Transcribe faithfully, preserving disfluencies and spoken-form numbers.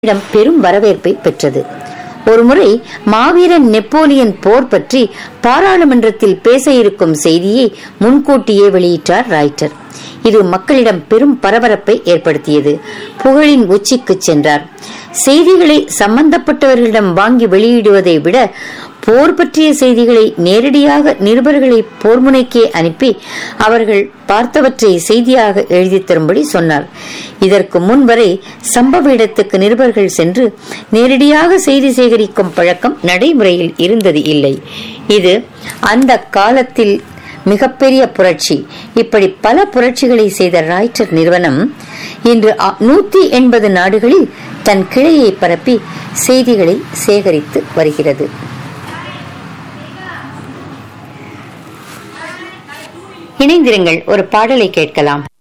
இடம் பெரும் வரவேற்பை பெற்றது. ஒருமுறை மாவீரன் நெப்போலியன் போர் பற்றி பாராளுமன்றத்தில் பேச இருக்கும் செய்தியை முன்கூட்டியே வெளியிட்டார் ராய்ட்டர். இது மக்களிடம் பெரும் பரபரப்பை ஏற்படுத்தியது. புகழின் உச்சிக்கு சென்றார். செய்திகளை சம்பந்தப்பட்டவர்களிடம் வாங்கி வெளியிடுவதை விட போர் பற்றிய செய்திகளை நேரடியாக நிருபர்களை போர்முனைக்கே அனுப்பி அவர்கள் பார்த்தவற்றை செய்தியாக எழுதி தரும்படி சொன்னார். இதற்கு முன் வரை சம்பவ இடத்துக்கு நிருபர்கள் சென்று நேரடியாக செய்தி சேகரிக்கும் பழக்கம் நடைமுறையில் இருந்தது இல்லை. இது அந்த காலத்தில் மிகப்பெரிய புரட்சி. இப்படி பல புரட்சிகளை செய்த ராய்ட்டர் நிறுவனம் இன்று நூத்தி எண்பது நாடுகளில் தன் கிளையை பரப்பி செய்திகளை சேகரித்து வருகிறது. இணைந்திருங்கள், ஒரு பாடலை கேட்கலாம்.